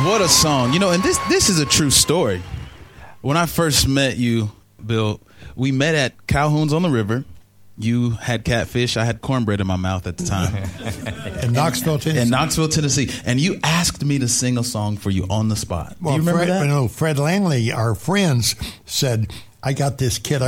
What a song. And this is a true story. When I first met you, Bill, we met at Calhoun's on the River. You had catfish. I had cornbread in my mouth at the time. In Knoxville, Tennessee. And you asked me to sing a song for you on the spot. Do you remember that? Fred Langley, our friends, said, I got this kid